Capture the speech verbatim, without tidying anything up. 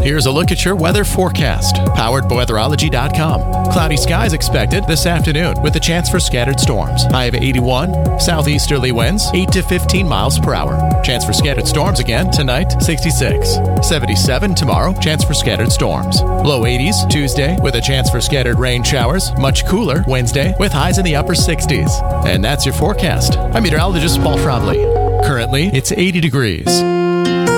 Here's a look at your weather forecast, powered by weatherology dot com. Cloudy skies expected this afternoon with a chance for scattered storms. High of eighty-one, southeasterly winds eight to fifteen miles per hour. Chance for scattered storms again tonight, sixty-six. seventy-seven tomorrow, chance for scattered storms. Low eighties Tuesday with a chance for scattered rain showers. Much cooler Wednesday with highs in the upper sixties. And that's your forecast. I'm meteorologist Paul Trombley. Currently, it's eighty degrees.